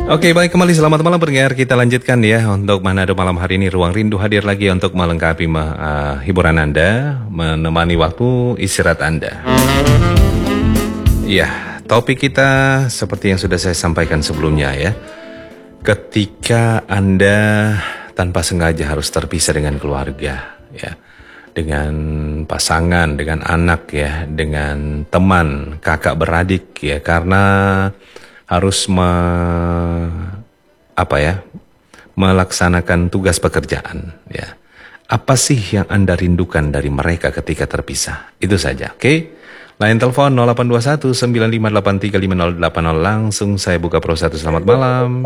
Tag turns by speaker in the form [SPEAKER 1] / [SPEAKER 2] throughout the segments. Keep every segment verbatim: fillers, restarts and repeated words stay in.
[SPEAKER 1] Oke, baik, kembali selamat malam pendengar. Kita lanjutkan ya untuk Manado malam hari ini. Ruang Rindu hadir lagi untuk melengkapi uh, hiburan Anda, menemani waktu istirahat Anda. Ya, topik kita seperti yang sudah saya sampaikan sebelumnya ya. Ketika Anda tanpa sengaja harus terpisah dengan keluarga ya, dengan pasangan, dengan anak ya, dengan teman, kakak beradik ya, karena harus me, apa ya, melaksanakan tugas pekerjaan ya. Apa sih yang Anda rindukan dari mereka ketika terpisah? Itu saja, oke? Okay? Line telepon nol delapan dua satu sembilan lima delapan tiga lima nol delapan nol. Langsung saya buka Pro satu. Selamat malam.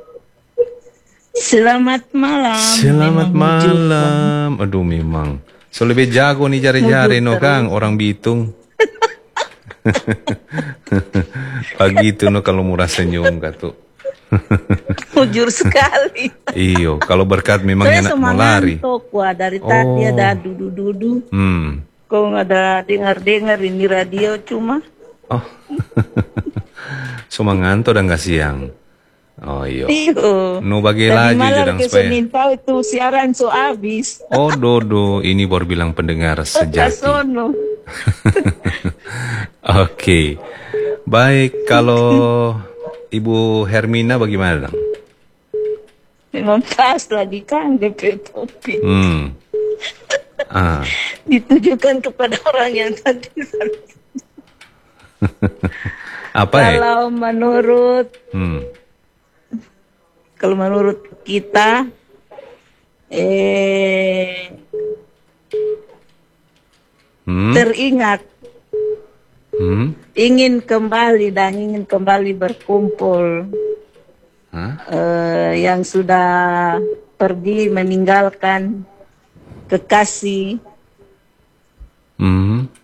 [SPEAKER 2] Selamat malam.
[SPEAKER 1] Selamat malam. Aduh memang. So lebih jago nih jari-jari no Kang, orang Bitung. Pagi itu no kalau murah senyum katu.
[SPEAKER 2] Jujur sekali.
[SPEAKER 1] Iyo, kalau berkat memang enak mau lari.
[SPEAKER 2] Saya semangat dari tadi oh. Ada dudu-dudu.
[SPEAKER 1] Hmm.
[SPEAKER 2] Kok nggak ada dengar-dengar ini radio cuma.
[SPEAKER 1] Oh. Cuma ngantuk dan nggak siang. Oh iyo.
[SPEAKER 2] Iyo.
[SPEAKER 1] No bagi laju jadang supaya.
[SPEAKER 2] Tadi malam itu siaran so abis.
[SPEAKER 1] Oh dodo, ini baru bilang pendengar sejati. Oke, okay. Baik, kalau Ibu Hermina bagaimana dong?
[SPEAKER 2] Memang pas lagi kan D P Topi.
[SPEAKER 1] Hmm. Ah.
[SPEAKER 2] Ditujukan kepada orang yang tadi.
[SPEAKER 1] Apa ya?
[SPEAKER 2] Kalau menurut,
[SPEAKER 1] hmm.
[SPEAKER 2] kalau menurut kita, eh, hmm? teringat, hmm? ingin kembali dan ingin kembali berkumpul, huh? eh, yang sudah pergi meninggalkan kekasih.
[SPEAKER 1] Hmm.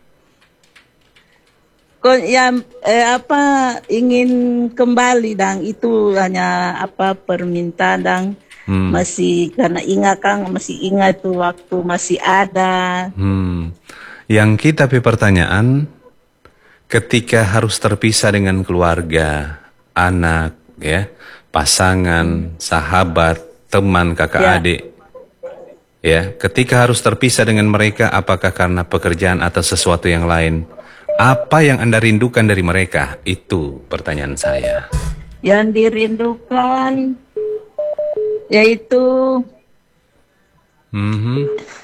[SPEAKER 2] Kok yang eh, apa ingin kembali dan itu hanya apa permintaan dan hmm. masih karena ingat Kang masih ingat tuh waktu masih ada.
[SPEAKER 1] Hmm. Yang kita pi pertanyaan ketika harus terpisah dengan keluarga, anak ya, pasangan, hmm. sahabat, teman, kakak ya. Adik. Ya, ketika harus terpisah dengan mereka, apakah karena pekerjaan atau sesuatu yang lain? Apa yang Anda rindukan dari mereka? Itu pertanyaan saya.
[SPEAKER 2] Yang dirindukan yaitu
[SPEAKER 1] mm-hmm.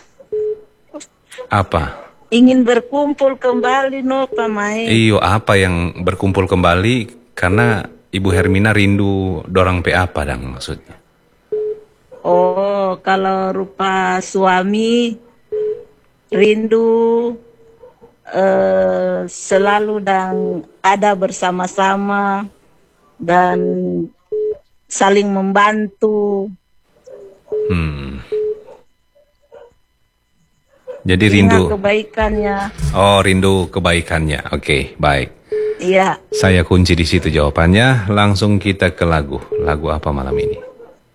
[SPEAKER 1] apa?
[SPEAKER 2] Ingin berkumpul kembali no pamai.
[SPEAKER 1] Iyo, apa yang berkumpul kembali? Karena Ibu Hermina rindu dorang pe apa dang maksudnya?
[SPEAKER 2] Oh, kalau rupa suami rindu uh, selalu dan ada bersama-sama dan saling membantu.
[SPEAKER 1] Hmm. Jadi rindu
[SPEAKER 2] kebaikannya.
[SPEAKER 1] Oh, rindu kebaikannya. Oke, okay, baik.
[SPEAKER 2] Iya.
[SPEAKER 1] Saya kunci di situ jawabannya. Langsung kita ke lagu. Lagu apa malam ini?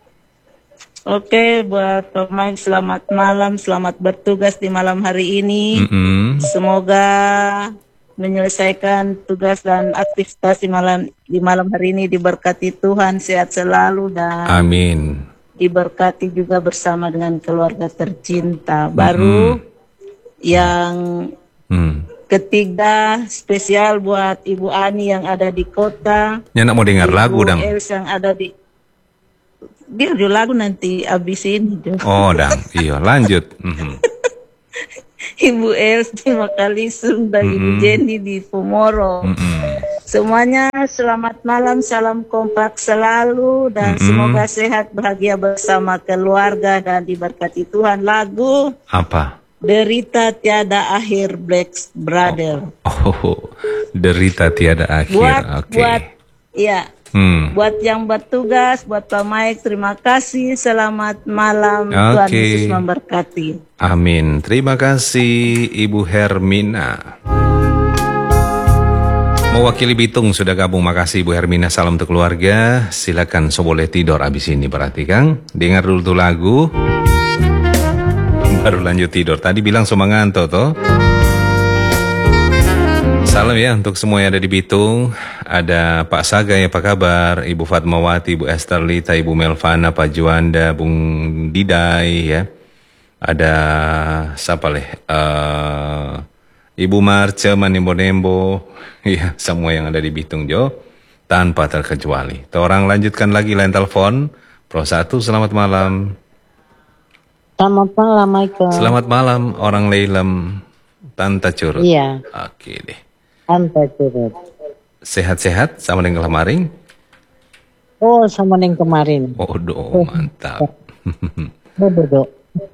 [SPEAKER 2] Oke, buat pemain selamat malam, selamat bertugas di malam hari ini.
[SPEAKER 1] Mm-hmm.
[SPEAKER 2] Semoga menyelesaikan tugas dan aktivitas di malam di malam hari ini diberkati Tuhan, sehat selalu dan
[SPEAKER 1] amin.
[SPEAKER 2] Diberkati juga bersama dengan keluarga tercinta. Baru mm-hmm. yang mm. ketiga spesial buat Ibu Ani yang ada di kota.
[SPEAKER 1] Ya nak mau dengar Ibu lagu dong.
[SPEAKER 2] Els yang ada di Biar dulu lagu nanti abis ini.
[SPEAKER 1] Oh, dang. Iya, lanjut. Mm-hmm.
[SPEAKER 2] Ibu Els di Makalisung dan mm-hmm. Ibu Jenny di Pomoro. Mm-hmm. Semuanya selamat malam, salam kompak selalu dan mm-hmm. semoga sehat, bahagia bersama keluarga dan diberkati Tuhan. Lagu
[SPEAKER 1] apa?
[SPEAKER 2] Derita Tiada Akhir, Black Brother.
[SPEAKER 1] Oh, oh Derita Tiada Akhir.
[SPEAKER 2] Buat,
[SPEAKER 1] okay.
[SPEAKER 2] buat, ya. Hmm. Buat yang bertugas, buat Pak Mike, terima kasih. Selamat malam, okay. Tuhan Yesus memberkati.
[SPEAKER 1] Amin. Terima kasih Ibu Hermina. Mewakili Bitung sudah gabung. Makasih Ibu Hermina. Salam untuk keluarga. Silakan, so boleh tidur abis ini berarti Kang. Dengar dulu tuh lagu. Baru lanjut tidur. Tadi bilang so mengantuk toh. Salam ya untuk semua yang ada di Bitung. Ada Pak Sagai, apa kabar? Ibu Fatmawati, Ibu Esther Lita, Ibu Melvana, Pak Juanda, Bung Didai ya. Ada siapa leh? Uh, Ibu Marce, Manembo-Nembo. Ya, semua yang ada di Bitung Jo. Tanpa terkecuali. Orang lanjutkan lagi line telepon. Pro satu, selamat malam.
[SPEAKER 2] Selamat malam, Michael.
[SPEAKER 1] Selamat malam, orang Leilem. Tanta Curut.
[SPEAKER 2] Iya.
[SPEAKER 1] Oke deh.
[SPEAKER 2] Tanta Curut.
[SPEAKER 1] Sehat-sehat sama dengan kemarin?
[SPEAKER 2] Oh, sama dengan kemarin.
[SPEAKER 1] Oh, do, mantap.
[SPEAKER 2] Bodoh.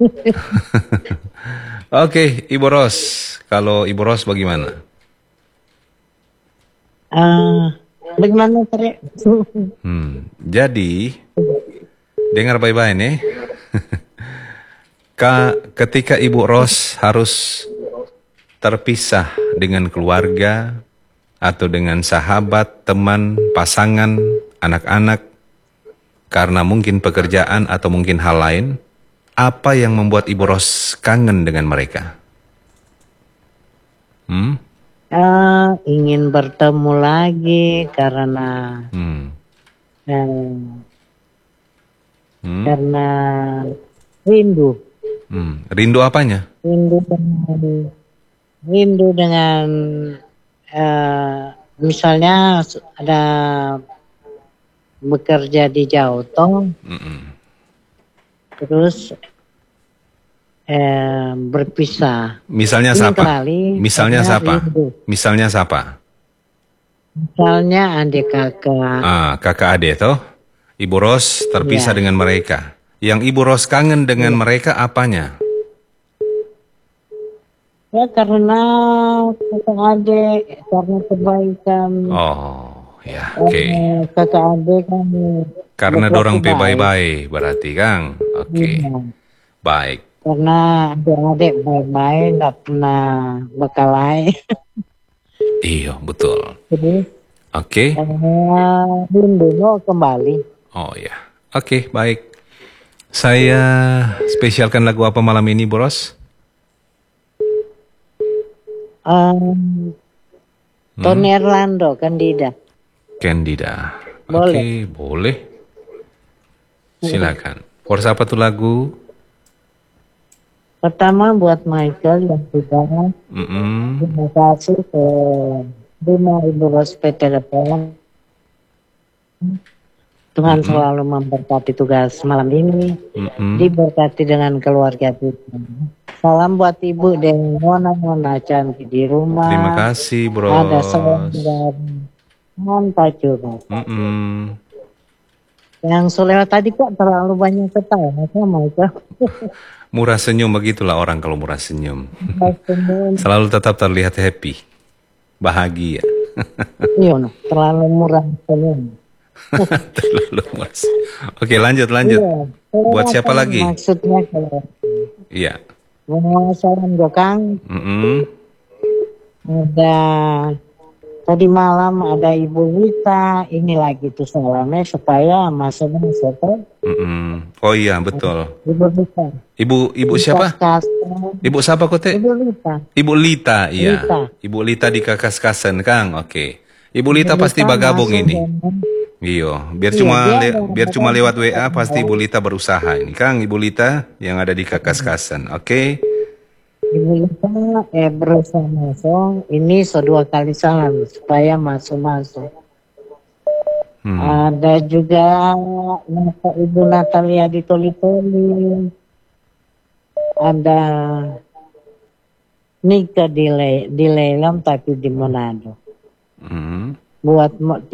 [SPEAKER 1] Oke, Ibu Ros. Kalau Ibu Ros bagaimana?
[SPEAKER 2] Uh, bagaimana, Tere?
[SPEAKER 1] hmm, jadi, dengar baik-baik nih. Ketika Ibu Ros harus terpisah dengan keluarga atau dengan sahabat, teman, pasangan, anak-anak karena mungkin pekerjaan atau mungkin hal lain, apa yang membuat Ibu Ros kangen dengan mereka? Hmm?
[SPEAKER 2] Uh, ingin bertemu lagi karena
[SPEAKER 1] hmm.
[SPEAKER 2] uh,
[SPEAKER 1] Hmm?
[SPEAKER 2] karena rindu.
[SPEAKER 1] Hmm. Rindu apanya?
[SPEAKER 2] Rindu dengan rindu dengan uh, misalnya ada bekerja di Jauto,
[SPEAKER 1] Mm-mm.
[SPEAKER 2] terus eh, berpisah.
[SPEAKER 1] Misalnya
[SPEAKER 2] Ini
[SPEAKER 1] siapa?
[SPEAKER 2] kali,
[SPEAKER 1] Misalnya
[SPEAKER 2] karena
[SPEAKER 1] siapa?
[SPEAKER 2] rindu.
[SPEAKER 1] Misalnya siapa?
[SPEAKER 2] Misalnya adik kakak.
[SPEAKER 1] Ah, kakak adik toh? Ibu Ros terpisah
[SPEAKER 2] Ya.
[SPEAKER 1] dengan mereka. Yang Ibu Ros kangen dengan
[SPEAKER 2] Ya.
[SPEAKER 1] mereka apanya?
[SPEAKER 2] Ya karena kakak adik, karena kebaikan.
[SPEAKER 1] Oh, ya, oke. Okay.
[SPEAKER 2] Eh, kakak adik kan.
[SPEAKER 1] Karena dorang pe
[SPEAKER 2] baik.
[SPEAKER 1] bye-bye berarti Kang. Oke. Okay.
[SPEAKER 2] Ya.
[SPEAKER 1] Baik.
[SPEAKER 2] Karena adik-adik baik-baik, nggak pernah bekalai.
[SPEAKER 1] Iya, betul.
[SPEAKER 2] Jadi,
[SPEAKER 1] oke. Okay.
[SPEAKER 2] Uh, rindu kembali.
[SPEAKER 1] Oh ya, oke, okay, baik. Saya spesialkan lagu apa malam ini, Boros?
[SPEAKER 2] Um, Tony hmm? Erlando, Candida.
[SPEAKER 1] Candida. Oke,
[SPEAKER 2] boleh.
[SPEAKER 1] Okay, boleh. Silakan. For siapa tuh lagu?
[SPEAKER 2] Pertama buat Michael yang sudah.
[SPEAKER 1] Mm-mm.
[SPEAKER 2] Terima kasih ke Bima Ibu Ros P Telepon. Tuhan mm-hmm. selalu memberkati tugas malam ini. Mm-hmm. Diberkati dengan keluarga kita. Salam buat Ibu dan Mona-Mona cantik di rumah.
[SPEAKER 1] Terima kasih, Bro.
[SPEAKER 2] Ada salam dari Mantap juga.
[SPEAKER 1] Mm-mm.
[SPEAKER 2] Yang Solewa tadi kok terlalu banyak ketawa sama itu.
[SPEAKER 1] Murah senyum, begitulah orang kalau murah senyum. Selalu tetap terlihat happy, bahagia.
[SPEAKER 2] Iya, terlalu murah senyum.
[SPEAKER 1] Terlalu mas. Oke, lanjut lanjut. Iya, buat siapa lagi?
[SPEAKER 2] Maksudnya kalau
[SPEAKER 1] iya.
[SPEAKER 2] Mau salam Gokang.
[SPEAKER 1] Mm-hmm.
[SPEAKER 2] Ada tadi malam ada Ibu Wita, ini lagi tuh salamnya supaya masuk masuk.
[SPEAKER 1] Mm-hmm. Oh iya betul.
[SPEAKER 2] Ibu Wita.
[SPEAKER 1] Ibu Ibu
[SPEAKER 2] Lita
[SPEAKER 1] siapa?
[SPEAKER 2] Kasen.
[SPEAKER 1] Ibu siapa kote?
[SPEAKER 2] Ibu Lita.
[SPEAKER 1] Ibu Lita, iya.
[SPEAKER 2] Lita.
[SPEAKER 1] Ibu Lita di Kakas-Kasen, Kang. Oke. Ibu Lita Ibu pasti bagabung ini. Iya, biar iya, cuma le biar cuma lewat W A pasti Ibu Lita berusaha ini, Kang. Ibu Lita yang ada di Kakas-Kasen. Oke. Okay?
[SPEAKER 2] Ibu Lita eh berusaha masuk. Ini so dua kali salam supaya masuk-masuk. Hmm. Ada juga Ibu Natalia di Toli-Toli. Ada nikah di Le di Lelam tapi di Manado. Hmm. Buat